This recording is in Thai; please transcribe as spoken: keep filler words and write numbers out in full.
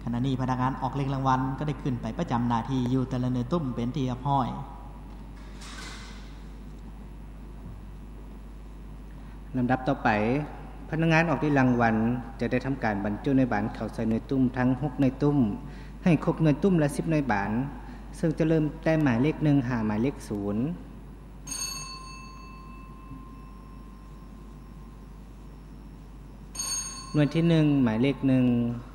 ขณะนี้พนักงานออกเลขรางวัลก็ได้ขึ้นไปประจำหน้าที่อยู่แต่ละเนื้อตุ้มเป็นที่เรียบร้อยลำดับต่อไปพนักงานออกเลขรางวัลจะได้ทำการบรรจุหน่วยบานเข้าใส่หน่วยตุ้มทั้งหกหน่วยตุ้มให้ครบหน่วยตุ้มละสิบหน่วยบานซึ่งจะเริ่มแต่หมายเลขหนึ่งหาหมายเลขศูนย์หน่วยที่หนึ่งหมายเลขหนึ่ง